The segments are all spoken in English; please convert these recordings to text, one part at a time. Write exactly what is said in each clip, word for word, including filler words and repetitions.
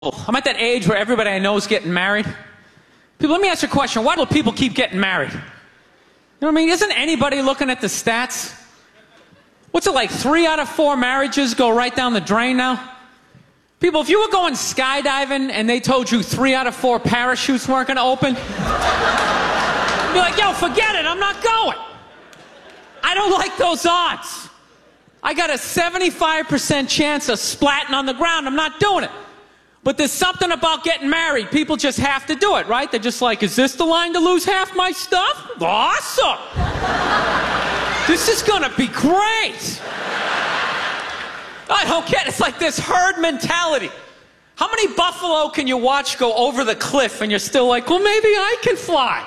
I'm at that age where everybody I know is getting married. People, let me ask you a question. Why do people keep getting married? You know what I mean? Isn't anybody looking at the stats? What's it like? Three out of four marriages go right down the drain now? People, if you were going skydiving and they told you three out of four parachutes weren't going to open, you'd be like, yo, forget it. I'm not going. I don't like those odds. I got a seventy-five percent chance of splatting on the ground. I'm not doing it. But there's something about getting married. People just have to do it, right? They're just like, is this the line to lose half my stuff? Awesome. This is going to be great. I don't get it. It's like this herd mentality. How many buffalo can you watch go over the cliff and you're still like, well, maybe I can fly?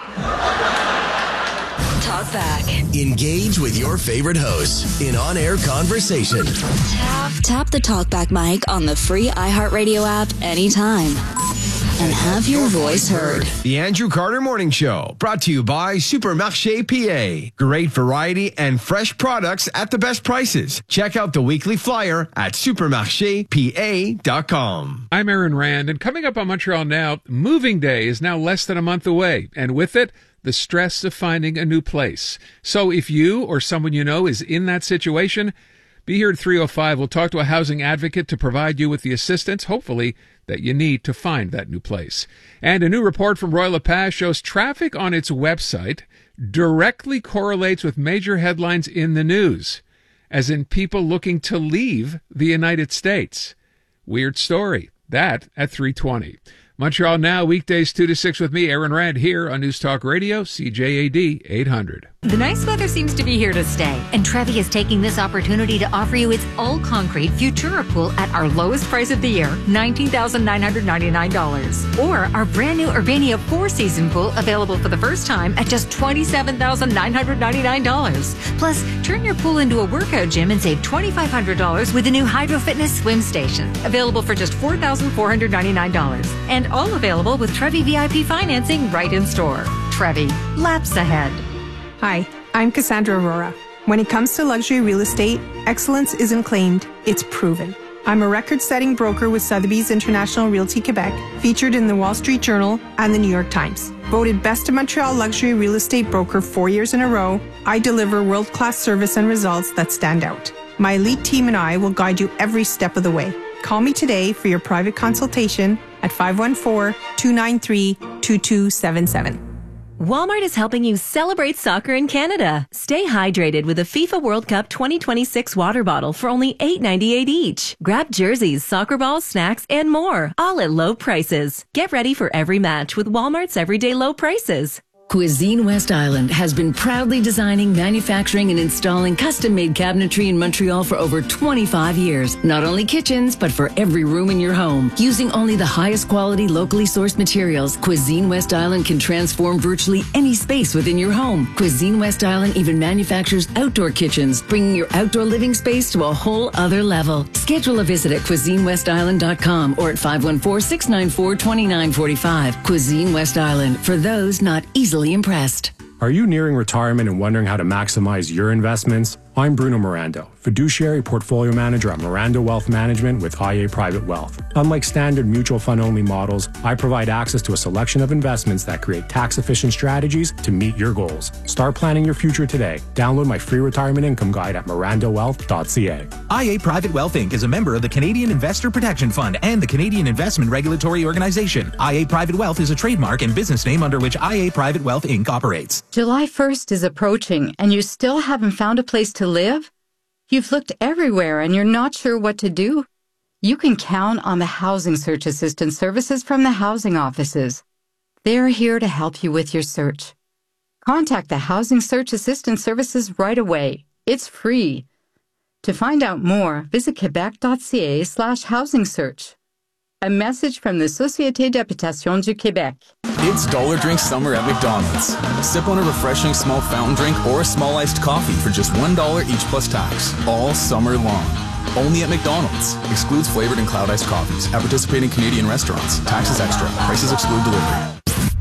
Talk back. Engage with your favorite hosts in on-air conversation. Tap, tap the talkback mic on the free iHeartRadio app anytime. And have your voice heard. The Andrew Carter Morning Show, brought to you by Supermarché P A. Great variety and fresh products at the best prices. Check out the weekly flyer at supermarché p a dot com. I'm Aaron Rand, and coming up on Montreal Now, moving day is now less than a month away, and with it, the stress of finding a new place. So if you or someone you know is in that situation, be here at three oh five. We'll talk to a housing advocate to provide you with the assistance, hopefully, that you need to find that new place. And a new report from Royal LePage shows traffic on its website directly correlates with major headlines in the news, as in people looking to leave the United States. Weird story. That at three twenty. Montreal Now, weekdays two to six with me, Aaron Rand, here on News Talk Radio, C J A D eight hundred. The nice weather seems to be here to stay, and Trevi is taking this opportunity to offer you its all-concrete Futura pool at our lowest price of the year, nineteen thousand nine hundred ninety-nine dollars. Or our brand new Urbania four-season pool, available for the first time at just twenty-seven thousand nine hundred ninety-nine dollars. Plus, turn your pool into a workout gym and save twenty-five hundred dollars with the new Hydro Fitness swim station, available for just four thousand four hundred ninety-nine dollars. And all available with Trevi V I P financing right in store. Trevi, laps ahead. Hi, I'm Cassandra Aurora. When it comes to luxury real estate, excellence isn't claimed, it's proven. I'm a record-setting broker with Sotheby's International Realty Quebec, featured in the Wall Street Journal and the New York Times. Voted Best of Montreal Luxury Real Estate Broker four years in a row, I deliver world-class service and results that stand out. My elite team and I will guide you every step of the way. Call me today for your private consultation at five one four, two nine three, two two seven seven. Walmart is helping you celebrate soccer in Canada. Stay hydrated with a FIFA World Cup twenty twenty-six water bottle for only eight ninety-eight each. Grab jerseys, soccer balls, snacks, and more, all at low prices. Get ready for every match with Walmart's everyday low prices. Cuisine West Island has been proudly designing, manufacturing, and installing custom-made cabinetry in Montreal for over twenty-five years. Not only kitchens, but for every room in your home. Using only the highest quality, locally sourced materials, Cuisine West Island can transform virtually any space within your home. Cuisine West Island even manufactures outdoor kitchens, bringing your outdoor living space to a whole other level. Schedule a visit at cuisine west island dot com or at five one four, six nine four, two nine four five. Cuisine West Island, for those not easily impressed. Are you nearing retirement and wondering how to maximize your investments? I'm Bruno Mirando, fiduciary portfolio manager at Mirando Wealth Management with I A Private Wealth. Unlike standard mutual fund only models, I provide access to a selection of investments that create tax-efficient strategies to meet your goals. Start planning your future today. Download my free retirement income guide at mirando wealth dot c a. I A Private Wealth Incorporated is a member of the Canadian Investor Protection Fund and the Canadian Investment Regulatory Organization. I A Private Wealth is a trademark and business name under which I A Private Wealth Incorporated operates. July first is approaching and you still haven't found a place to live? You've looked everywhere and you're not sure what to do? You can count on the Housing Search Assistance Services from the housing offices. They're here to help you with your search. Contact the Housing Search Assistance Services right away. It's free. To find out more, visit quebec dot c a slash housing search. A message from the Société d'Habitation du Québec. It's Dollar Drink Summer at McDonald's. Sip on a refreshing small fountain drink or a small iced coffee for just one dollar each plus tax, all summer long. Only at McDonald's. Excludes flavored and cloud iced coffees. At participating Canadian restaurants. Taxes extra. Prices exclude delivery.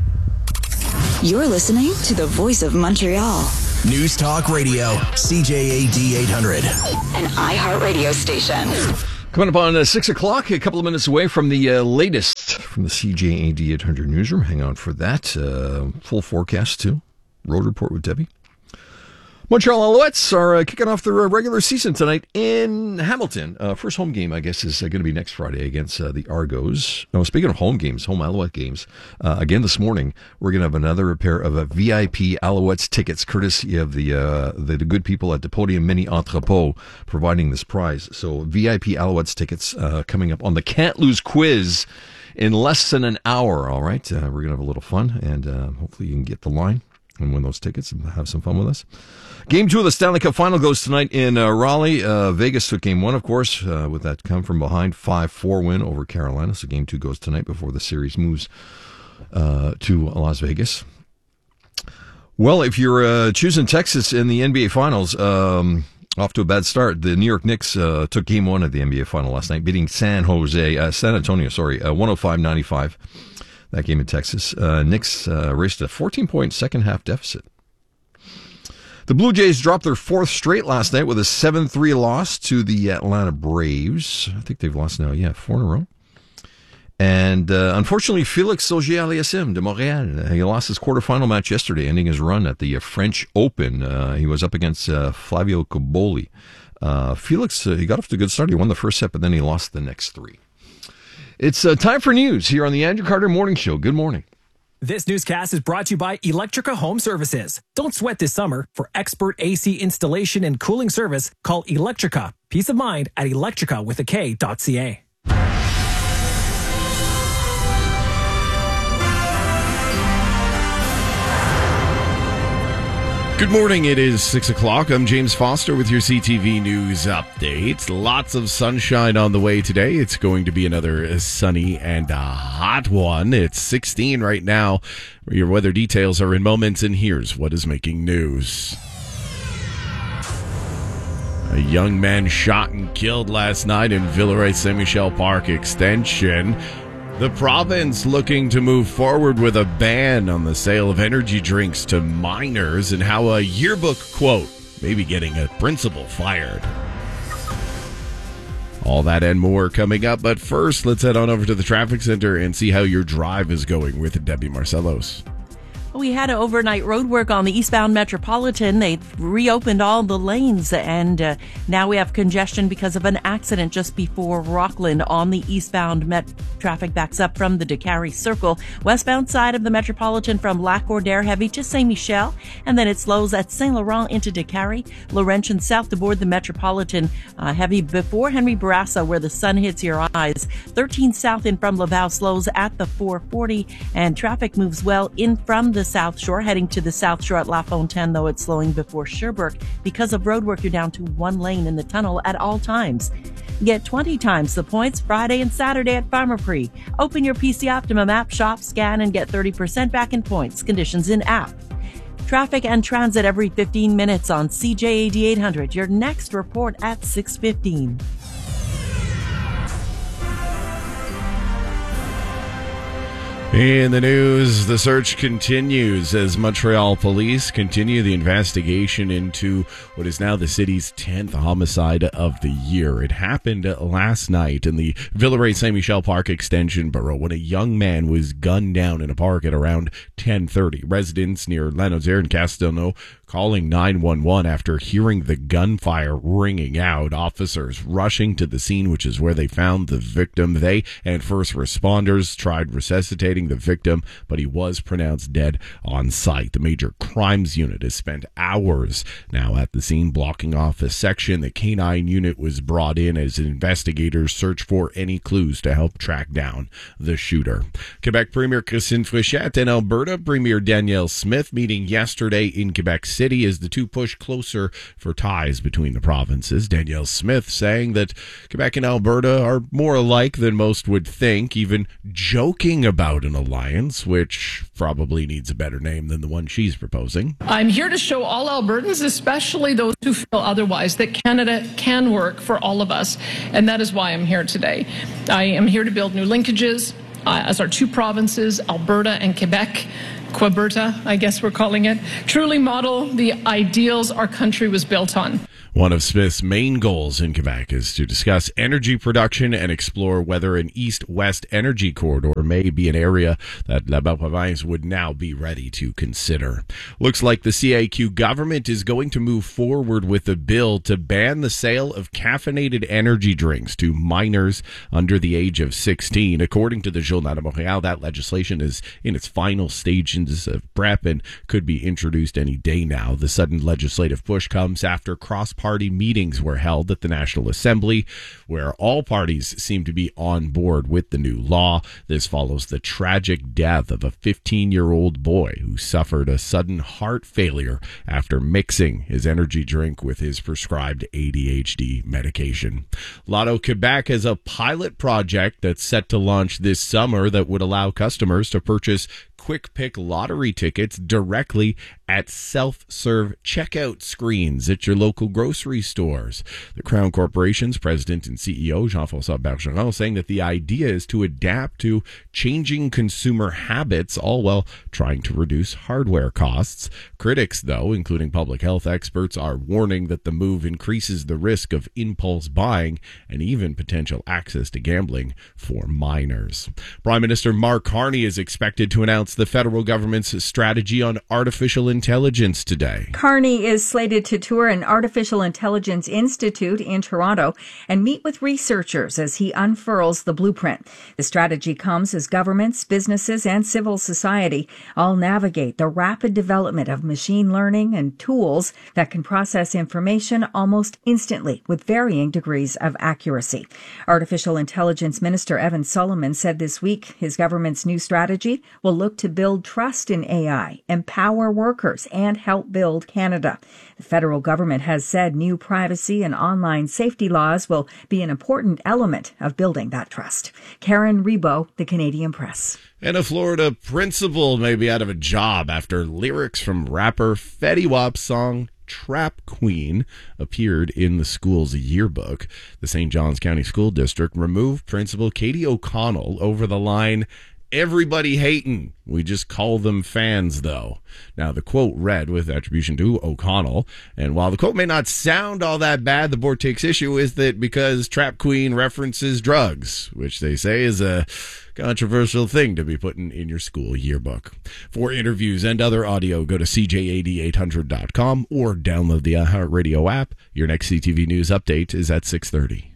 You're listening to the Voice of Montreal. News Talk Radio, C J A D eight hundred. An iHeartRadio station. Coming up on uh, six o'clock, a couple of minutes away from the uh, latest from the C J A D eight hundred newsroom. Hang on for that. Uh, full forecast, too. Road report with Debbie. Montreal Alouettes are uh, kicking off their uh, regular season tonight in Hamilton. Uh, first home game, I guess, is uh, going to be next Friday against uh, the Argos. No, speaking of home games, home Alouette games, uh, again this morning, we're going to have another pair of uh, V I P Alouettes tickets, courtesy of the, uh, the the good people at the Podium Mini Entrepôt providing this prize. So V I P Alouettes tickets uh, coming up on the Can't Lose quiz in less than an hour, all right? Uh, we're going to have a little fun, and uh, hopefully you can get the line and win those tickets and have some fun with us. Game two of the Stanley Cup Final goes tonight in uh, Raleigh. Uh, Vegas took game one, of course, uh, with that come from behind five four win over Carolina. So game two goes tonight before the series moves uh, to Las Vegas. Well, if you're uh, choosing Texas in the N B A Finals, um, off to a bad start. The New York Knicks uh, took game one of the N B A Final last night, beating San Jose, uh, San Antonio, sorry, uh, one oh five ninety-five. That game in Texas. Uh, Knicks uh, raced a fourteen-point second-half deficit. The Blue Jays dropped their fourth straight last night with a seven three loss to the Atlanta Braves. I think they've lost now, yeah, four in a row. And uh, unfortunately, Felix Auger-Aliassime de Montréal, he lost his quarterfinal match yesterday, ending his run at the uh, French Open. Uh, he was up against uh, Flavio Cobolli. Uh, Felix, uh, he got off to a good start. He won the first set, but then he lost the next three. It's uh, time for news here on the Andrew Carter Morning Show. Good morning. This newscast is brought to you by Electrica Home Services. Don't sweat this summer. For expert A C installation and cooling service, call Electrica. Peace of mind at electrica with a K dot C A. Good morning. It is six o'clock. I'm James Foster with your C T V News update. Lots of sunshine on the way today. It's going to be another sunny and a hot one. It's sixteen right now. Your weather details are in moments, and here's what is making news. A young man shot and killed last night in Villeray Saint Michel Park Extension. The province looking to move forward with a ban on the sale of energy drinks to minors, and how a yearbook quote may be getting a principal fired. All that and more coming up, but first, let's head on over to the traffic center and see how your drive is going with Debbie Marcellos. We had an overnight road work on the eastbound Metropolitan. They reopened all the lanes, and uh, now we have congestion because of an accident just before Rockland on the eastbound Met. Traffic backs up from the DeCarry Circle. Westbound side of the Metropolitan from Lac-Cordaire heavy to Saint Michel, and then it slows at Saint Laurent into DeCarry. Laurentian south to board the Metropolitan uh, heavy before Henry Bourassa, where the sun hits your eyes. thirteen south in from Laval slows at the four forty, and traffic moves well in from the South Shore, heading to the South Shore at La Fontaine, though it's slowing before Sherbrooke. Because of roadwork, you're down to one lane in the tunnel at all times. Get twenty times the points Friday and Saturday at Pharmaprix. Open your P C Optimum app, shop, scan, and get thirty percent back in points. Conditions in app. Traffic and transit every fifteen minutes on C J A D eight hundred. Your next report at six fifteen. In the news, the search continues as Montreal police continue the investigation into what is now the city's tenth homicide of the year. It happened last night in the Villeray Saint Michel Park Extension borough when a young man was gunned down in a park at around ten thirty. Residents near Lanaudière and Castelnau calling nine one one after hearing the gunfire ringing out. Officers rushing to the scene, which is where they found the victim. They and first responders tried resuscitating the victim, but he was pronounced dead on site. The Major Crimes Unit has spent hours now at the scene, blocking off a section. The K nine unit was brought in as investigators search for any clues to help track down the shooter. Quebec Premier Christine Fréchette and Alberta Premier Danielle Smith meeting yesterday in Quebec City as the two push closer for ties between the provinces. Danielle Smith saying that Quebec and Alberta are more alike than most would think, even joking about an alliance, which probably needs a better name than the one she's proposing. I'm here to show all Albertans, especially those who feel otherwise, that Canada can work for all of us, and that is why I'm here today. I am here to build new linkages uh, as our two provinces, Alberta and Quebec, Queberta, I guess we're calling it, truly model the ideals our country was built on. One of Smith's main goals in Quebec is to discuss energy production and explore whether an east-west energy corridor may be an area that La Belle Province would now be ready to consider. Looks like the C A Q government is going to move forward with a bill to ban the sale of caffeinated energy drinks to minors under the age of sixteen. According to the Journal de Montréal, that legislation is in its final stages of prep and could be introduced any day now. The sudden legislative push comes after cross party meetings were held at the National Assembly, where all parties seem to be on board with the new law. This follows the tragic death of a fifteen-year-old boy who suffered a sudden heart failure after mixing his energy drink with his prescribed A D H D medication. Lotto Quebec has a pilot project that's set to launch this summer that would allow customers to purchase quick pick lottery tickets directly at self-serve checkout screens at your local grocery stores. The Crown Corporation's president and C E O, Jean-François Bergeron, saying that the idea is to adapt to changing consumer habits, all while trying to reduce hardware costs. Critics, though, including public health experts, are warning that the move increases the risk of impulse buying and even potential access to gambling for minors. Prime Minister Mark Carney is expected to announce the federal government's strategy on artificial intelligence today. Carney is slated to tour an artificial intelligence institute in Toronto and meet with researchers as he unfurls the blueprint. The strategy comes as governments, businesses, and civil society all navigate the rapid development of machine learning and tools that can process information almost instantly with varying degrees of accuracy. Artificial Intelligence Minister Evan Solomon said this week his government's new strategy will look to build trust in A I, empower workers, and help build Canada. The federal government has said new privacy and online safety laws will be an important element of building that trust. Karen Rebo, The Canadian Press. And a Florida principal may be out of a job after lyrics from rapper Fetty Wap's song Trap Queen appeared in the school's yearbook. The Saint Johns County School District removed Principal Katie O'Connell over the line, "Everybody hatin'. We just call them fans, though." Now, the quote read with attribution to O'Connell, and while the quote may not sound all that bad, the board takes issue with it because Trap Queen references drugs, which they say is a controversial thing to be putting in your school yearbook. For interviews and other audio, go to C J A D eight hundred dot com or download the iHeartRadio app. Your next C T V News update is at six thirty.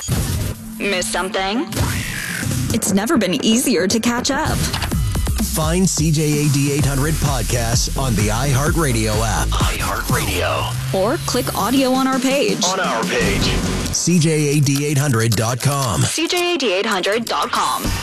Miss something? It's never been easier to catch up. Find C J A D eight hundred podcasts on the iHeartRadio app. iHeartRadio. Or click audio on our page. On our page. C J A D eight hundred dot com. C J A D eight hundred dot com.